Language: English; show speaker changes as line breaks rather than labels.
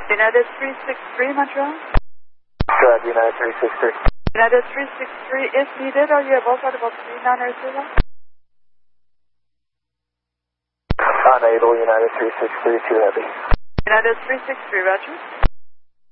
United 363, Montreal.
Good, United 363.
United 363, if needed, are you able to about 3900?
Unable, United 363, too heavy.
United 363, roger.